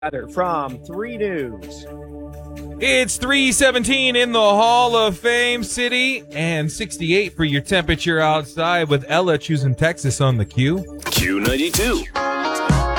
weather from 3 News. It's 3:17 in the Hall of Fame City and 68 for your temperature outside with Ella choosing Texas on the Q. Q92.